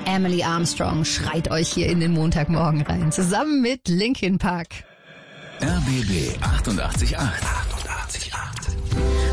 Emily Armstrong schreit euch hier in den Montagmorgen rein, zusammen mit Linkin Park. RBB 88.8